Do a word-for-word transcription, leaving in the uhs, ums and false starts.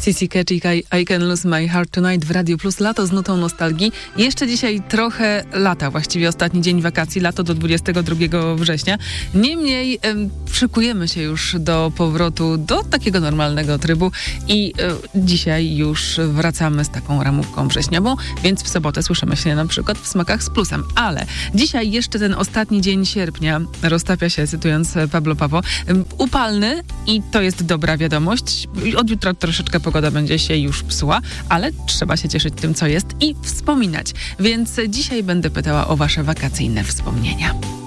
Sissy Catch i I Can Lose My Heart Tonight w Radio Plus. Lato z nutą nostalgii. Jeszcze dzisiaj trochę lata, właściwie ostatni dzień wakacji, lato do dwudziestego drugiego września. Niemniej em, szykujemy się już do powrotu do takiego normalnego trybu i e, dzisiaj już wracamy z taką ramówką wrześniową, więc w sobotę słyszymy się na przykład w Smakach z Plusem. Ale dzisiaj jeszcze ten ostatni dzień sierpnia roztapia się, cytując Pablo Papo, upalny i to jest dobra wiadomość. Od jutra troszeczkę pogoda będzie się już psuła, ale trzeba się cieszyć tym, co jest i wspominać. Więc dzisiaj będę pytała o wasze wakacyjne wspomnienia.